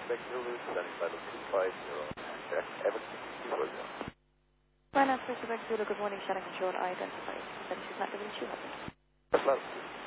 Quebec Zulu, standing by the 250, and Everton 240. Finance Quebec Zulu, good morning, Shannon Control, I identify. This is not the reach you have. Hello.